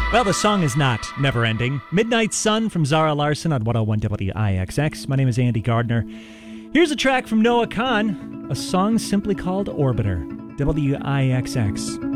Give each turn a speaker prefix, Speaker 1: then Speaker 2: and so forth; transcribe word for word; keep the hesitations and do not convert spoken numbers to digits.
Speaker 1: Well, the song is not never ending. Midnight Sun from Zara Larsson on one oh one W I X X. My name is Andy Gardner. Here's a track from Noah Kahan, a song simply called Orbiter. W I X X.